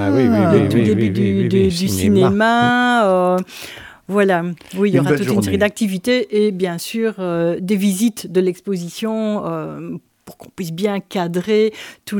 tout début du cinéma. Voilà, oui, il y aura toute une série d'activités et bien sûr des visites de l'exposition pour qu'on puisse bien cadrer tous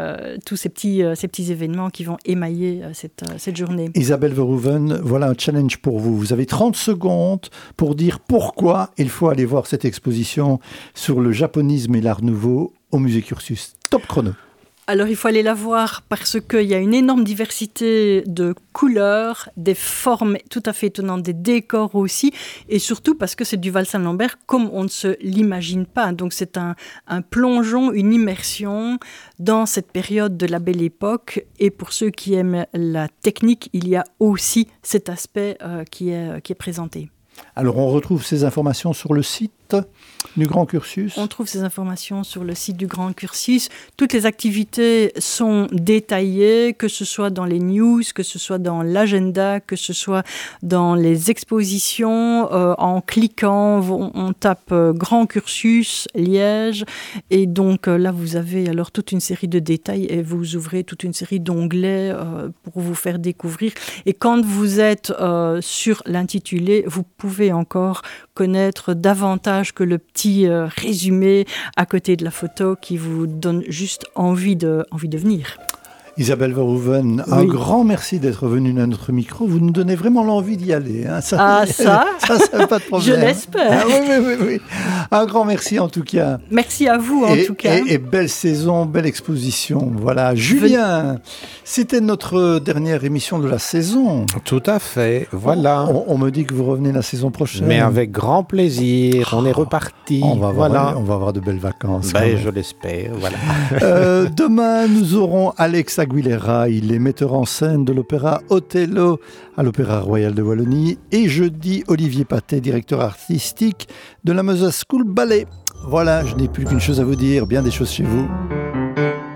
ces petits événements qui vont émailler cette journée. Isabelle Verhoeven, voilà un challenge pour vous. Vous avez 30 secondes pour dire pourquoi il faut aller voir cette exposition sur le japonisme et l'art nouveau au musée Cursus. Top chrono. Alors, il faut aller la voir parce qu'il y a une énorme diversité de couleurs, des formes tout à fait étonnantes, des décors aussi, et surtout parce que c'est du Val-Saint-Lambert comme on ne se l'imagine pas. Donc, c'est un plongeon, une immersion dans cette période de la Belle Époque. Et pour ceux qui aiment la technique, il y a aussi cet aspect qui est présenté. Alors, on retrouve ces informations sur le site du Grand Cursus. On trouve ces informations sur le site du Grand Cursus. Toutes les activités sont détaillées, que ce soit dans les news, que ce soit dans l'agenda, que ce soit dans les expositions. En cliquant, on tape Grand Cursus, Liège. Et donc là, vous avez alors toute une série de détails et vous ouvrez toute une série d'onglets pour vous faire découvrir. Et quand vous êtes sur l'intitulé, vous pouvez encore connaître davantage que le petit résumé à côté de la photo qui vous donne juste envie de venir. Isabelle Verhoeven, un grand merci d'être venue à notre micro. Vous nous donnez vraiment l'envie d'y aller. Hein. Ça, pas de problème. Je l'espère. Oui. Un grand merci en tout cas. Merci à vous en tout cas. Et belle saison, belle exposition. Voilà. Julien, c'était notre dernière émission de la saison. Tout à fait, voilà. On me dit que vous revenez la saison prochaine. Mais avec grand plaisir, on est reparti. On va avoir de belles vacances. Je l'espère, voilà. Demain, nous aurons Alex Aguilera, il est metteur en scène de l'opéra Othello à l'Opéra Royal de Wallonie. Et jeudi, Olivier Patet, directeur artistique de la Meusa School Ballet. Voilà, je n'ai plus qu'une chose à vous dire, bien des choses chez vous.